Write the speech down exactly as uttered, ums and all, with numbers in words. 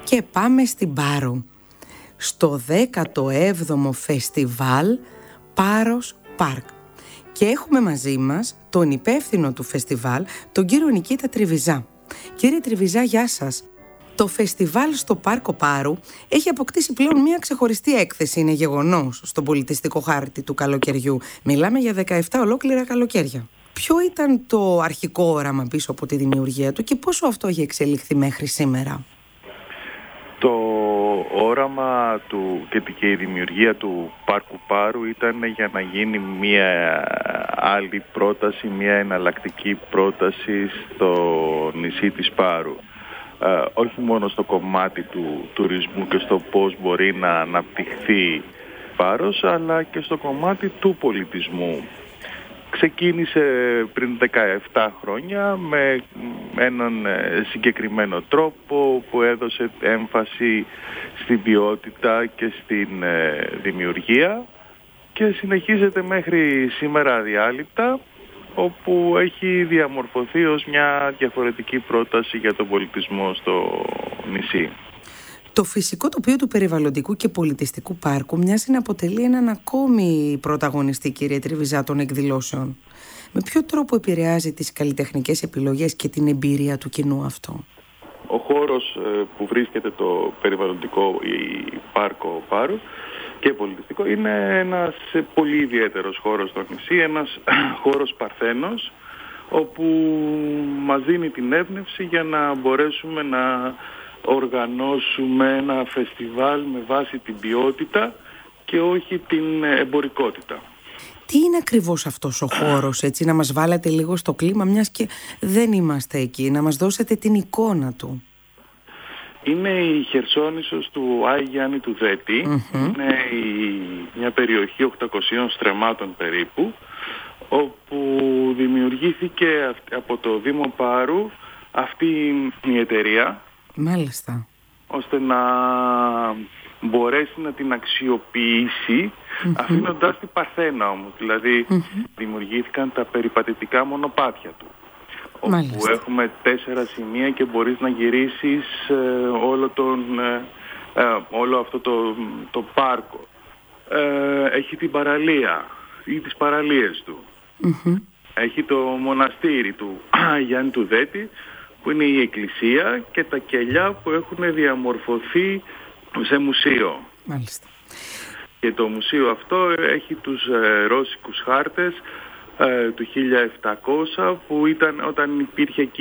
Και πάμε στην Πάρο, στο δέκατο έβδομο φεστιβάλ Πάρος Πάρκ. Και έχουμε μαζί μας τον υπεύθυνο του φεστιβάλ, τον κύριο Νικήτα Τριβιζά. Κύριε Τριβιζά, γεια σας. Το φεστιβάλ στο Πάρκο Πάρου έχει αποκτήσει πλέον μια ξεχωριστή έκθεση, είναι γεγονός, στον πολιτιστικό χάρτη του καλοκαιριού. Μιλάμε για δεκαεπτά ολόκληρα καλοκαίρια. Ποιο ήταν το αρχικό όραμα πίσω από τη δημιουργία του και πόσο αυτό έχει εξελιχθεί μέχρι σήμερα? Το όραμα του και η δημιουργία του Πάρκου Πάρου ήταν για να γίνει μια άλλη πρόταση, μια εναλλακτική πρόταση στο νησί της Πάρου. Ε, όχι μόνο στο κομμάτι του τουρισμού και στο πώς μπορεί να αναπτυχθεί Πάρος, αλλά και στο κομμάτι του πολιτισμού. Ξεκίνησε πριν δεκαεπτά χρόνια με έναν συγκεκριμένο τρόπο που έδωσε έμφαση στην ποιότητα και στην δημιουργία και συνεχίζεται μέχρι σήμερα αδιάλειπτα, όπου έχει διαμορφωθεί ως μια διαφορετική πρόταση για τον πολιτισμό στο νησί. Το φυσικό τοπίο του περιβαλλοντικού και πολιτιστικού πάρκου μοιάζει να αποτελεί έναν ακόμη πρωταγωνιστή, κύριε Τριβιζά, των εκδηλώσεων. Με ποιο τρόπο επηρεάζει τις καλλιτεχνικές επιλογές και την εμπειρία του κοινού αυτό? Ο χώρος που βρίσκεται το περιβαλλοντικό ή πάρκο Πάρου και πολιτιστικό είναι ένας πολύ ιδιαίτερος χώρος στο νησί, ένας χώρος παρθένος, όπου μας δίνει την έμπνευση για να μπορέσουμε να οργανώσουμε ένα φεστιβάλ με βάση την ποιότητα και όχι την εμπορικότητα. Τι είναι ακριβώς αυτός ο χώρος, έτσι, να μας βάλετε λίγο στο κλίμα, μιας και δεν είμαστε εκεί, να μας δώσετε την εικόνα του? Είναι η Χερσόνησος του Άη Γιάννη του Δέτη. Mm-hmm. Είναι η, μια περιοχή οκτακοσίων στρεμμάτων περίπου, όπου δημιουργήθηκε από το Δήμο Πάρου αυτή η εταιρεία. Μάλιστα. Ώστε να μπορέσει να την αξιοποιήσει, mm-hmm. αφήνοντας την παρθένα όμως. Δηλαδή mm-hmm. δημιουργήθηκαν τα περιπατητικά μονοπάτια του. Μάλιστα. Όπου έχουμε τέσσερα σημεία και μπορείς να γυρίσεις ε, όλο, τον, ε, ε, όλο αυτό το, το πάρκο. Ε, έχει την παραλία ή τις παραλίες του. Mm-hmm. Έχει το μοναστήρι του Γιάννη του Δέτη, που είναι η εκκλησία, και τα κελιά που έχουν διαμορφωθεί σε μουσείο. Μάλιστα. Και το μουσείο αυτό έχει τους ε, ρώσικους χάρτες ε, του χίλια επτακόσια, που ήταν όταν υπήρχε εκεί